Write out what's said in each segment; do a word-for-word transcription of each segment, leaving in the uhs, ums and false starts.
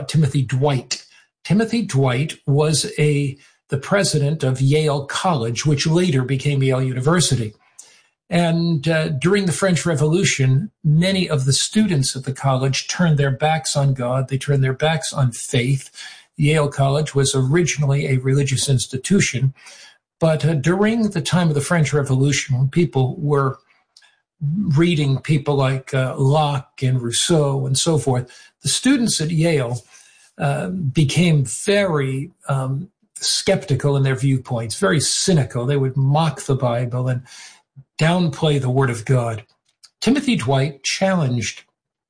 about Timothy Dwight. Timothy Dwight was a the president of Yale College, which later became Yale University. And uh, during the French Revolution, many of the students at the college turned their backs on God. They turned their backs on faith. Yale College was originally a religious institution. But uh, during the time of the French Revolution, when people were reading people like uh, Locke and Rousseau and so forth, the students at Yale uh, became very um, skeptical in their viewpoints, very cynical. They would mock the Bible and downplay the Word of God. Timothy Dwight challenged,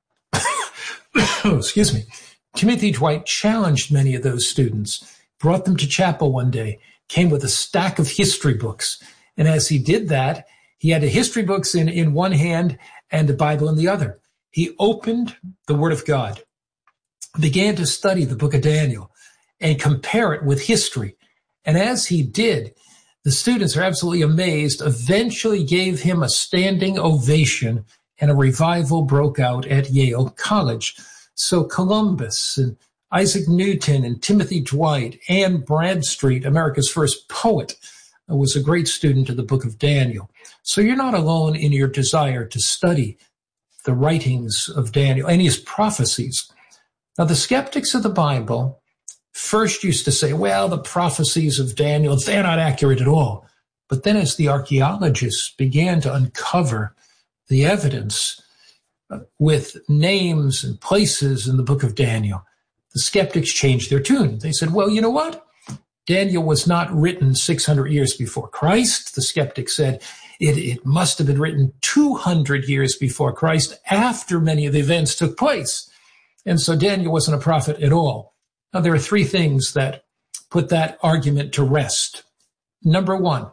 excuse me, Timothy Dwight challenged many of those students, brought them to chapel one day, came with a stack of history books. And as he did that, he had the history books in, in one hand and the Bible in the other. He opened the Word of God, began to study the book of Daniel and compare it with history. And as he did, the students are absolutely amazed, eventually gave him a standing ovation, and a revival broke out at Yale College. So Columbus and Isaac Newton and Timothy Dwight, Anne Bradstreet, America's first poet, was a great student of the book of Daniel. So you're not alone in your desire to study the writings of Daniel and his prophecies. Now, the skeptics of the Bible first used to say, well, the prophecies of Daniel, they're not accurate at all. But then as the archaeologists began to uncover the evidence with names and places in the book of Daniel, the skeptics changed their tune. They said, well, you know what? Daniel was not written six hundred years before Christ. The skeptics said it, it must have been written two hundred years before Christ, after many of the events took place. And so Daniel wasn't a prophet at all. Now, there are three things that put that argument to rest. Number one,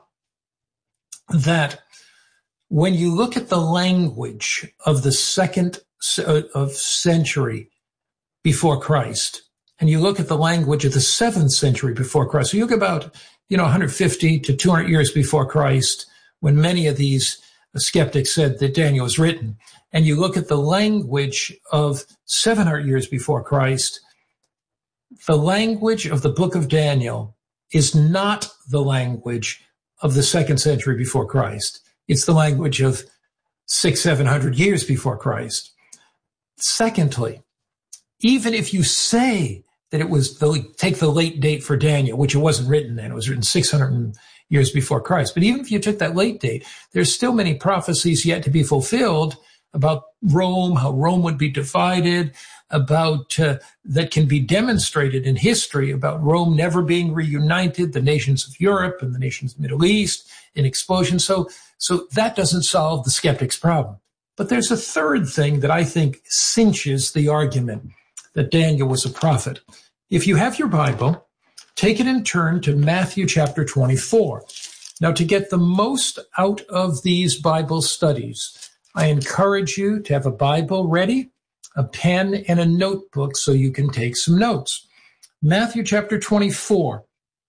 that when you look at the language of the second of century before Christ, and you look at the language of the seventh century before Christ, so you look about, you know, one hundred fifty to two hundred years before Christ, when many of these skeptics said that Daniel was written, and you look at the language of seven hundred years before Christ, the language of the book of Daniel is not the language of the second century before Christ. It's the language of six, seven hundred years before Christ. Secondly, even if you say that it was the, take the late date for Daniel, which it wasn't written then, it was written six hundred years before Christ. But even if you took that late date, there's still many prophecies yet to be fulfilled about Rome, how Rome would be divided, about uh, that can be demonstrated in history, about Rome never being reunited, the nations of Europe and the nations of the Middle East in explosion. So, so that doesn't solve the skeptic's problem. But there's a third thing that I think cinches the argument that Daniel was a prophet. If you have your Bible, take it and turn to Matthew chapter twenty-four. Now, to get the most out of these Bible studies, I encourage you to have a Bible ready, a pen and a notebook so you can take some notes. Matthew chapter twenty-four,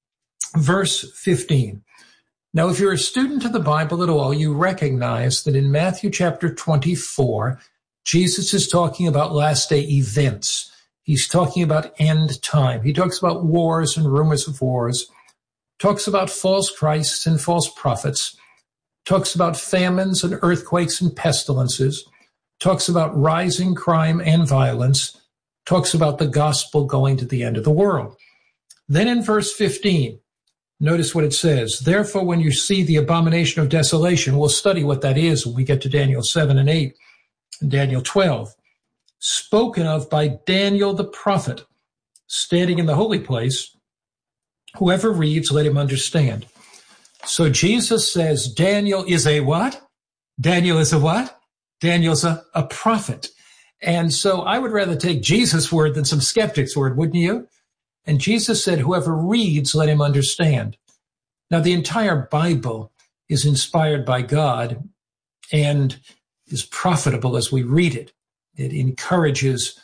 verse fifteen. Now, if you're a student of the Bible at all, you recognize that in Matthew chapter twenty-four, Jesus is talking about last day events. He's talking about end time. He talks about wars and rumors of wars, talks about false Christs and false prophets, talks about famines and earthquakes and pestilences, talks about rising crime and violence, talks about the gospel going to the end of the world. Then in verse fifteen, notice what it says. Therefore, when you see the abomination of desolation, we'll study what that is when we get to Daniel seven and eight and Daniel twelve, spoken of by Daniel the prophet, standing in the holy place. Whoever reads, let him understand. So Jesus says Daniel is a what? Daniel is a what? Daniel's a, a prophet. And so I would rather take Jesus' word than some skeptic's word, wouldn't you? And Jesus said, whoever reads, let him understand. Now, the entire Bible is inspired by God and is profitable as we read it. It encourages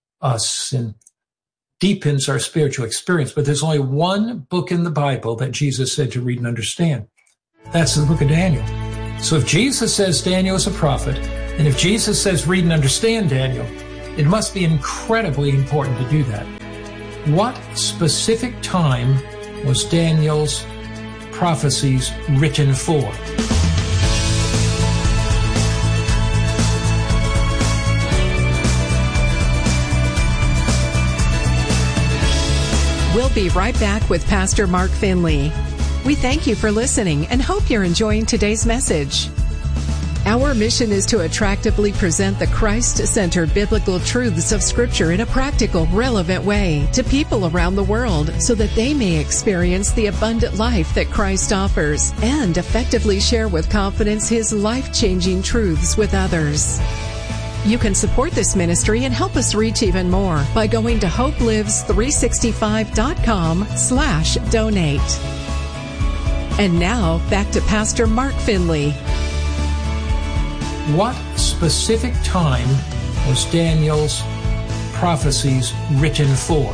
us and deepens our spiritual experience. But there's only one book in the Bible that Jesus said to read and understand. That's the book of Daniel. So if Jesus says Daniel is a prophet, and if Jesus says read and understand Daniel, It must be incredibly important to do that. What specific time was Daniel's prophecies written for? We'll be right back with Pastor Mark Finley. We thank you for listening and hope you're enjoying today's message. Our mission is to attractively present the Christ-centered biblical truths of Scripture in a practical, relevant way to people around the world so that they may experience the abundant life that Christ offers and effectively share with confidence His life-changing truths with others. You can support this ministry and help us reach even more by going to hope lives three sixty-five dot com slash donate. And now, back to Pastor Mark Finley. What specific time was Daniel's prophecies written for?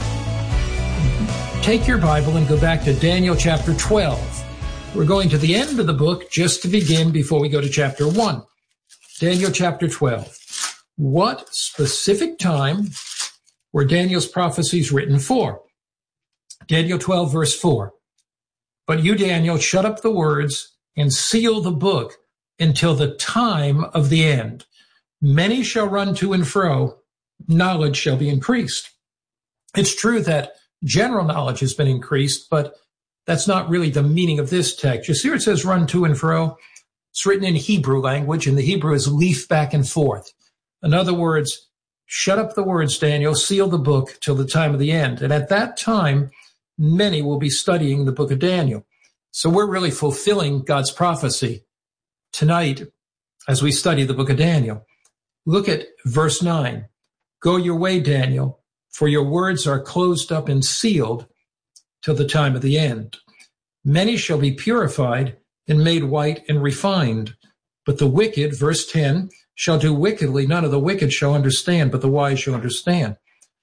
Take your Bible and go back to Daniel chapter twelve. We're going to the end of the book just to begin before we go to chapter one. Daniel chapter twelve. What specific time were Daniel's prophecies written for? Daniel twelve, verse four. But you, Daniel, shut up the words and seal the book until the time of the end. Many shall run to and fro, knowledge shall be increased. It's true that general knowledge has been increased, but that's not really the meaning of this text. You see where it says run to and fro? It's written in Hebrew language, and the Hebrew is leaf back and forth. In other words, shut up the words, Daniel, seal the book till the time of the end. And at that time, many will be studying the book of Daniel. So we're really fulfilling God's prophecy tonight as we study the book of Daniel. Look at verse nine. Go your way, Daniel, for your words are closed up and sealed till the time of the end. Many shall be purified and made white and refined. But the wicked, verse ten, shall do wickedly. None of the wicked shall understand, but the wise shall understand.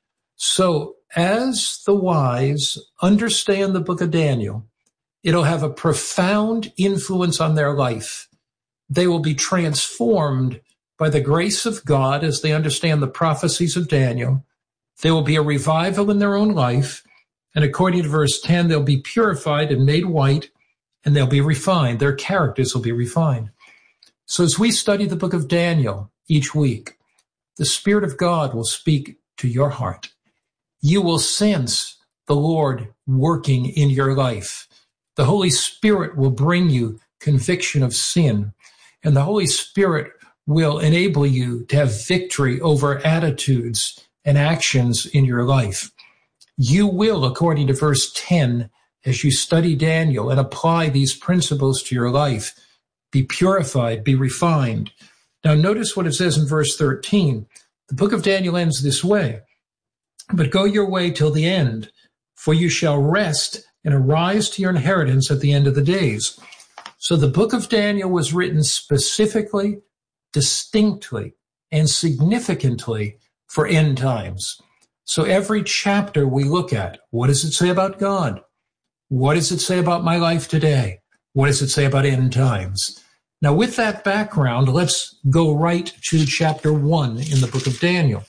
So as the wise understand the book of Daniel, it'll have a profound influence on their life. They will be transformed by the grace of God as they understand the prophecies of Daniel. There will be a revival in their own life. And according to verse ten, they'll be purified and made white, and they'll be refined. Their characters will be refined. So as we study the book of Daniel each week, the Spirit of God will speak to your heart. You will sense the Lord working in your life. The Holy Spirit will bring you conviction of sin, and the Holy Spirit will enable you to have victory over attitudes and actions in your life. You will, according to verse ten, as you study Daniel and apply these principles to your life, be purified, be refined. Now notice what it says in verse thirteen. The book of Daniel ends this way. But go your way till the end, for you shall rest and arise to your inheritance at the end of the days. So the book of Daniel was written specifically, distinctly, and significantly for end times. So every chapter we look at, what does it say about God? What does it say about my life today? What does it say about end times? Now, with that background, let's go right to chapter one in the book of Daniel.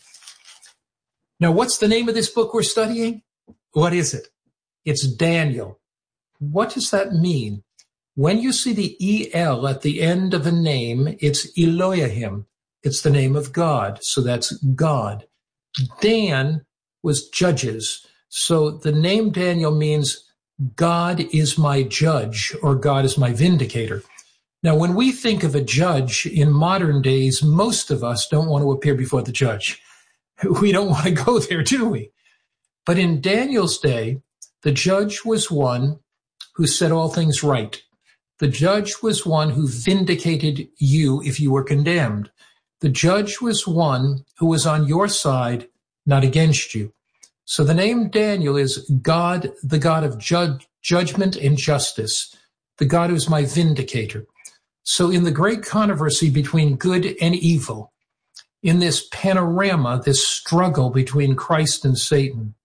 Now, what's the name of this book we're studying? What is it? It's Daniel. What does that mean? When you see the E L at the end of a name, it's Elohim. It's the name of God. So that's God. Dan was judges. So the name Daniel means God is my judge, or God is my vindicator. Now, when we think of a judge in modern days, most of us don't want to appear before the judge. We don't want to go there, do we? But in Daniel's day, the judge was one who set all things right. The judge was one who vindicated you if you were condemned. The judge was one who was on your side, not against you. So the name Daniel is God, the God of judge, judgment and justice, the God who's my vindicator. So in the great controversy between good and evil, in this panorama, this struggle between Christ and Satan,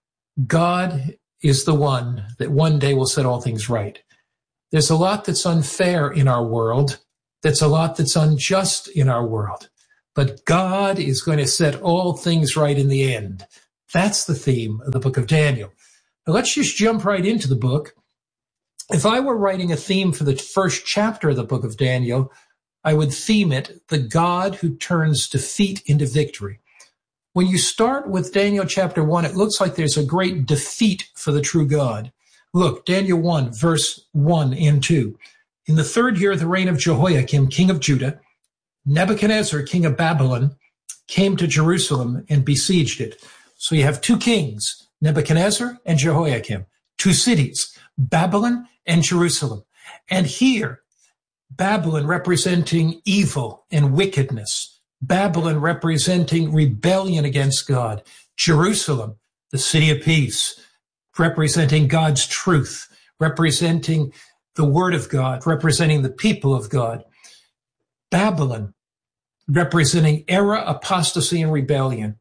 God is the one that one day will set all things right. There's a lot that's unfair in our world. That's a lot that's unjust in our world. but God is going to set all things right in the end. That's the theme of the book of Daniel. Now let's just jump right into the book. If I were writing a theme for the first chapter of the book of Daniel, I would theme it, the God who turns defeat into victory. When you start with Daniel chapter one, it looks like there's a great defeat for the true God. Look, Daniel one, verse one and two. In the third year of the reign of Jehoiakim, king of Judah, Nebuchadnezzar, king of Babylon, came to Jerusalem and besieged it. So you have two kings, Nebuchadnezzar and Jehoiakim, two cities, Babylon and Jerusalem. And here, Babylon representing evil and wickedness, Babylon representing rebellion against God, Jerusalem, the city of peace, representing God's truth, representing the word of God, representing the people of God. Babylon, representing error, apostasy, and rebellion.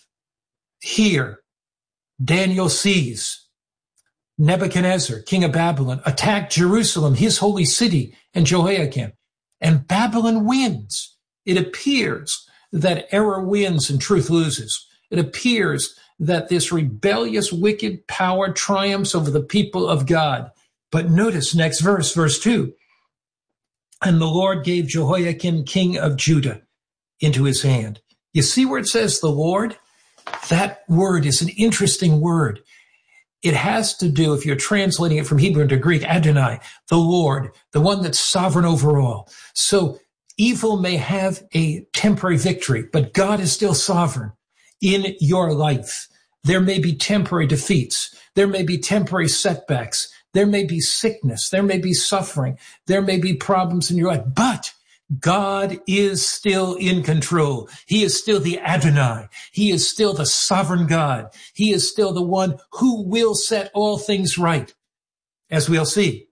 Here, Daniel sees Nebuchadnezzar, king of Babylon, attack Jerusalem, his holy city, and Jehoiakim. And Babylon wins. It appears that error wins and truth loses. It appears that this rebellious, wicked power triumphs over the people of God. But notice next verse, verse two. And the Lord gave Jehoiakim, king of Judah, into his hand. You see where it says the Lord? That word is an interesting word. It has to do, if you're translating it from Hebrew into Greek, Adonai, the Lord, the one that's sovereign over all. So evil may have a temporary victory, but God is still sovereign in your life. There may be temporary defeats. There may be temporary setbacks. There may be sickness. There may be suffering. There may be problems in your life, but God is still in control. He is still the Adonai. He is still the sovereign God. He is still the one who will set all things right. As we'll see,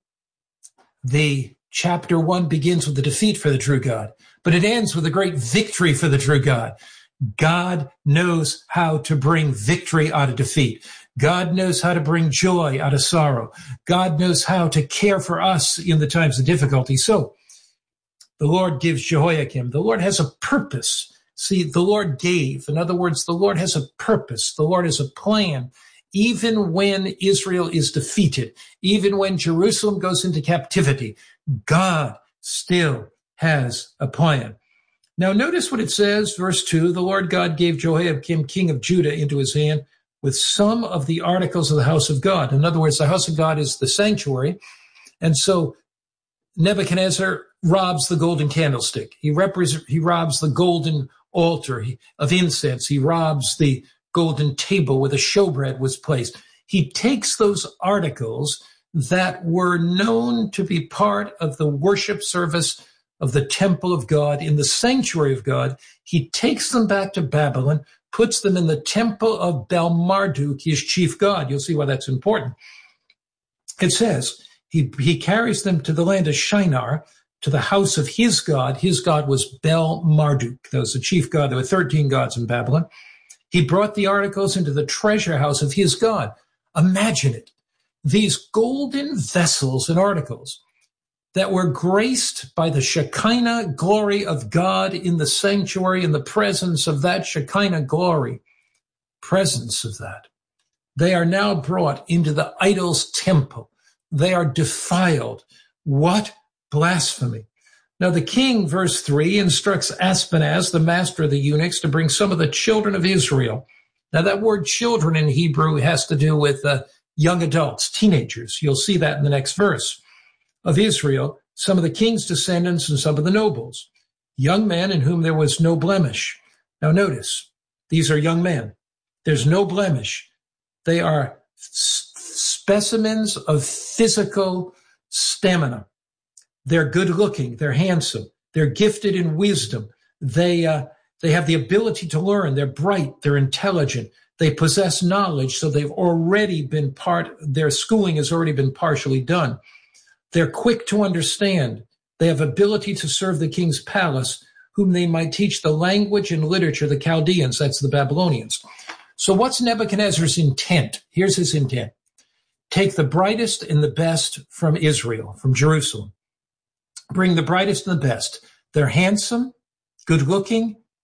the chapter one begins with the defeat for the true God, but it ends with a great victory for the true God. God knows how to bring victory out of defeat. God knows how to bring joy out of sorrow. God knows how to care for us in the times of difficulty. So the Lord gives Jehoiakim. The Lord has a purpose. See, the Lord gave. In other words, the Lord has a purpose. The Lord has a plan. Even when Israel is defeated, even when Jerusalem goes into captivity, God still has a plan. Now notice what it says, verse two, the Lord God gave Jehoiakim, king of Judah, into his hand with some of the articles of the house of God. In other words, the house of God is the sanctuary. And so Nebuchadnezzar robs the golden candlestick. He repres- he robs the golden altar of incense. He robs the golden table where the showbread was placed. He takes those articles that were known to be part of the worship service of the temple of God, in the sanctuary of God. He takes them back to Babylon, puts them in the temple of Bel-Marduk, his chief god. You'll see why that's important. It says he, he carries them to the land of Shinar, to the house of his god. His god was Bel-Marduk. That was the chief god. There were thirteen gods in Babylon. He brought the articles into the treasure house of his god. Imagine it. These golden vessels and articles that were graced by the Shekinah glory of God in the sanctuary, in the presence of that Shekinah glory, presence of that. They are now brought into the idol's temple. They are defiled. What blasphemy. Now the king, verse three, instructs Aspenaz, the master of the eunuchs, to bring some of the children of Israel. Now that word children in Hebrew has to do with uh, young adults, teenagers. You'll see that in the next verse. Of Israel, some of the king's descendants and some of the nobles, young men in whom there was no blemish. Now notice, these are young men. There's no blemish. They are s- specimens of physical stamina. They're good looking. They're handsome. They're gifted in wisdom. They, uh, they have the ability to learn. They're bright. They're intelligent. They possess knowledge. So they've already been part, their schooling has already been partially done. They're quick to understand. They have ability to serve the king's palace, whom they might teach the language and literature of the Chaldeans. That's the Babylonians. So what's Nebuchadnezzar's intent? Here's his intent. Take the brightest and the best from Israel, from Jerusalem. Bring the brightest and the best. They're handsome, good looking,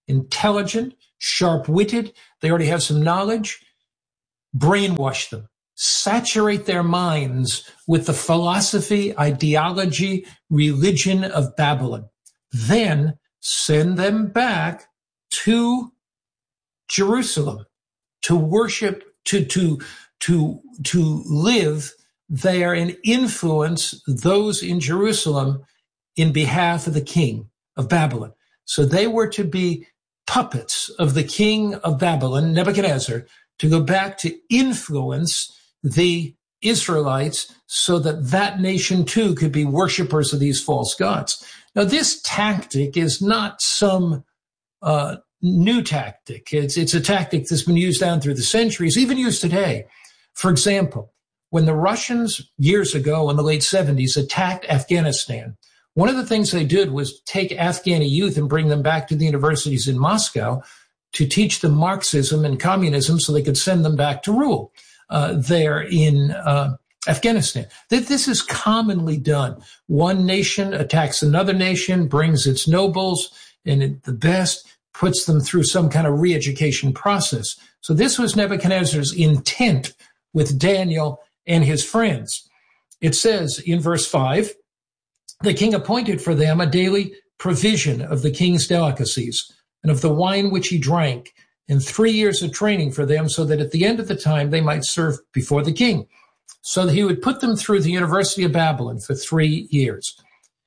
intelligent, sharp-witted. They already have some knowledge. Brainwash them. Saturate their minds with the philosophy, ideology, religion of Babylon. Then send them back to Jerusalem to worship, to, to, to, to live there and influence those in Jerusalem in behalf of the king of Babylon. So they were to be puppets of the king of Babylon, Nebuchadnezzar, to go back to influence the Israelites so that that nation too could be worshipers of these false gods. Now, this tactic is not some uh, new tactic. It's, it's a tactic that's been used down through the centuries, even used today. For example, when the Russians years ago in the late seventies attacked Afghanistan, one of the things they did was take Afghani youth and bring them back to the universities in Moscow to teach them Marxism and communism so they could send them back to rule uh, there in uh, Afghanistan. This is commonly done. One nation attacks another nation, brings its nobles and the best, puts them through some kind of re-education process. So this was Nebuchadnezzar's intent with Daniel and his friends. It says in verse five, the king appointed for them a daily provision of the king's delicacies and of the wine which he drank, and three years of training for them, so that at the end of the time they might serve before the king. So that he would put them through the University of Babylon for three years.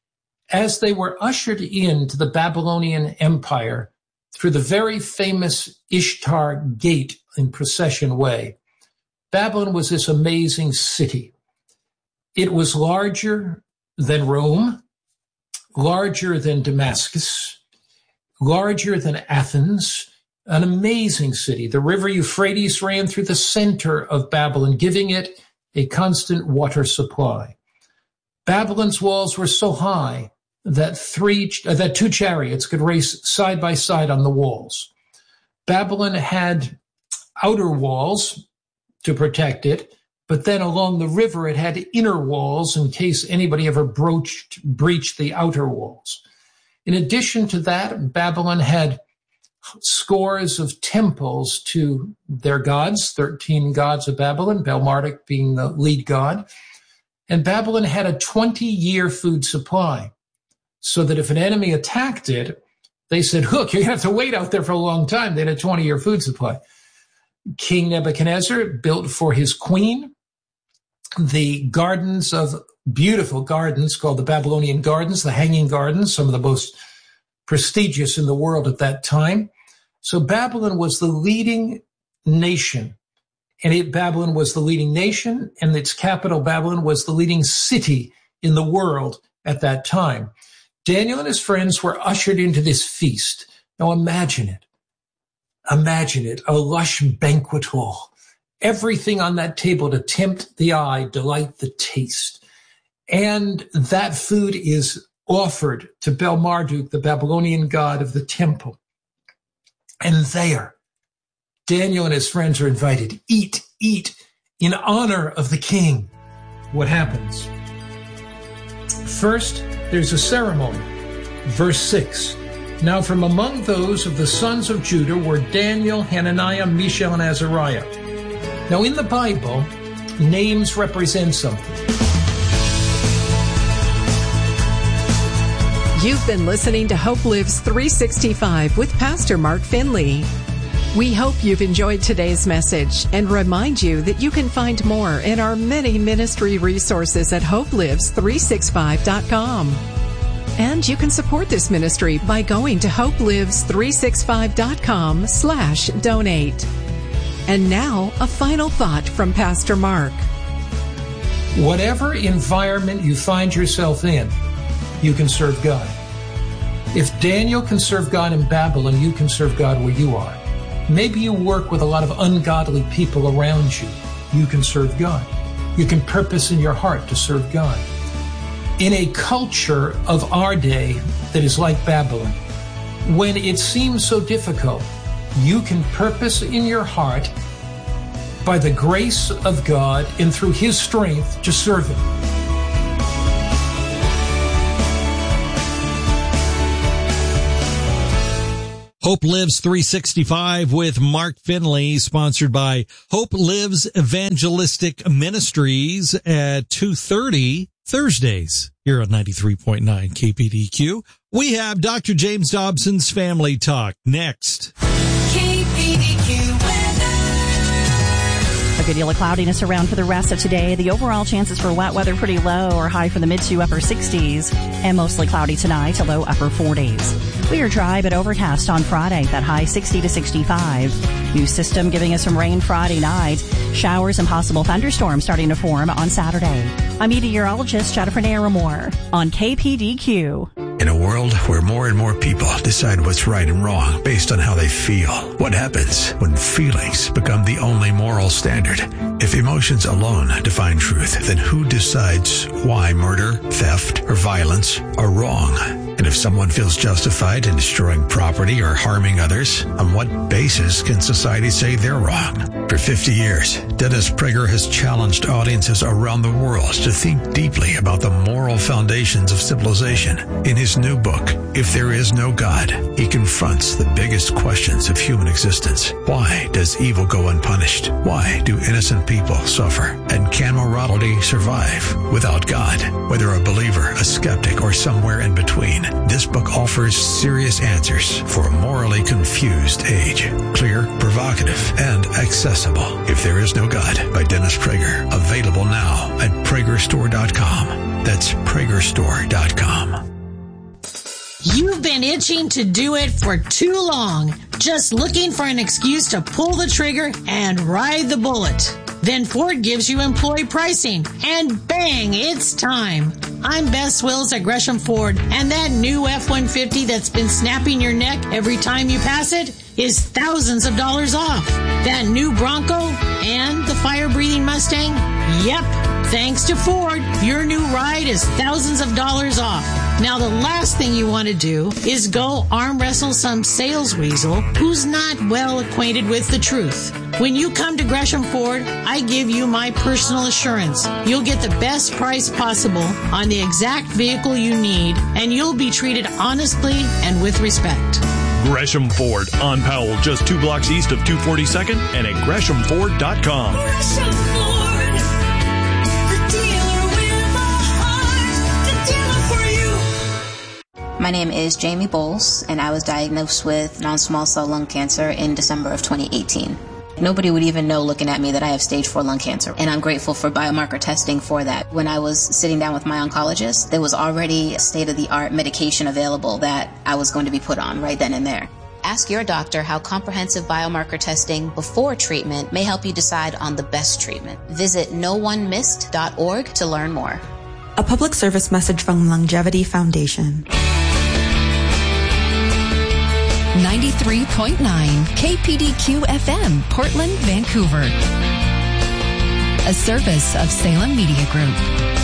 As they were ushered into the Babylonian Empire through the very famous Ishtar Gate in Procession Way, Babylon was this amazing city. It was larger than Rome, larger than Damascus, larger than Athens, an amazing city. The river Euphrates ran through the center of Babylon, giving it a constant water supply. Babylon's walls were so high that three, uh, that two chariots could race side by side on the walls. Babylon had outer walls to protect it, but then along the river it had inner walls in case anybody ever broached, breached the outer walls. In addition to that, Babylon had scores of temples to their gods, thirteen gods of Babylon, Bel-Marduk being the lead god. And Babylon had a twenty-year food supply, so that if an enemy attacked it, they said, look, you're going to have to wait out there for a long time. They had a twenty-year food supply. King Nebuchadnezzar built for his queen the gardens of beautiful gardens called the Babylonian Gardens, the Hanging Gardens, some of the most prestigious in the world at that time. So Babylon was the leading nation, and it, Babylon was the leading nation, and its capital, Babylon, was the leading city in the world at that time. Daniel and his friends were ushered into this feast. Now imagine it. Imagine it, a lush banquet hall. Everything on that table to tempt the eye, delight the taste. And that food is offered to Bel-Marduk, the Babylonian god of the temple. And there, Daniel and his friends are invited. Eat, eat, in honor of the king. What happens? First, there's a ceremony. Verse six. Now from among those of the sons of Judah were Daniel, Hananiah, Mishael, and Azariah. Now in the Bible, names represent something. You've been listening to Hope Lives three sixty-five with Pastor Mark Finley. We hope you've enjoyed today's message and remind you that you can find more in our many ministry resources at hope lives three sixty-five dot com. And you can support this ministry by going to hope lives three sixty-five dot com slash donate. And now, a final thought from Pastor Mark. Whatever environment you find yourself in, you can serve God. If Daniel can serve God in Babylon, you can serve God where you are. Maybe you work with a lot of ungodly people around you. You can serve God. You can purpose in your heart to serve God. In a culture of our day that is like Babylon, when it seems so difficult, you can purpose in your heart by the grace of God and through His strength to serve Him. Hope Lives three sixty-five with Mark Finley, sponsored by Hope Lives Evangelistic Ministries at two thirty Thursdays here on ninety-three point nine K P D Q. We have Doctor James Dobson's Family Talk next. K P D Q A good deal of cloudiness around for the rest of today. The overall chances for wet weather pretty low or high for the mid to upper sixties, and mostly cloudy tonight to low upper forties. We are dry but overcast on Friday, that high sixty to sixty-five. New system giving us some rain Friday night. Showers and possible thunderstorms starting to form on Saturday. I'm meteorologist Jennifer Naramore on K P D Q. In a world where more and more people decide what's right and wrong based on how they feel, what happens when feelings become the only moral standard? If emotions alone define truth, then who decides why murder, theft, or violence are wrong? And if someone feels justified in destroying property or harming others, on what basis can society say they're wrong? For fifty years, Dennis Prager has challenged audiences around the world to think deeply about the moral foundations of civilization. In his new book, If There Is No God, he confronts the biggest questions of human existence. Why does evil go unpunished? Why do innocent people suffer? And can morality survive without God? Whether a believer, a skeptic, or somewhere in between, this book offers serious answers for a morally confused age. Clear, provocative, and accessible. If There Is No God by Dennis Prager. Available now at Prager Store dot com. That's Prager Store dot com. You've been itching to do it for too long, just looking for an excuse to pull the trigger and ride the bullet. Then Ford gives you employee pricing, and bang, it's time. I'm Bess Wills at Gresham Ford, and that new F one fifty that's been snapping your neck every time you pass it is thousands of dollars off. That new Bronco and the fire-breathing Mustang? Yep, thanks to Ford, your new ride is thousands of dollars off. Now, the last thing you want to do is go arm wrestle some sales weasel who's not well acquainted with the truth. When you come to Gresham Ford, I give you my personal assurance. You'll get the best price possible on the exact vehicle you need, and you'll be treated honestly and with respect. Gresham Ford on Powell, just two blocks east of two forty-second, and at Gresham Ford dot com. Gresham Ford, the dealer with a heart, the dealer for you. My name is Jamie Bowles, and I was diagnosed with non-small cell lung cancer in December of twenty eighteen. Nobody would even know looking at me that I have stage four lung cancer, and I'm grateful for biomarker testing for that. When I was sitting down with my oncologist, there was already state-of-the-art medication available that I was going to be put on right then and there. Ask your doctor how comprehensive biomarker testing before treatment may help you decide on the best treatment. Visit no one missed dot org to learn more. A public service message from Longevity Foundation. ninety-three point nine K P D Q F M, Portland, Vancouver. A service of Salem Media Group.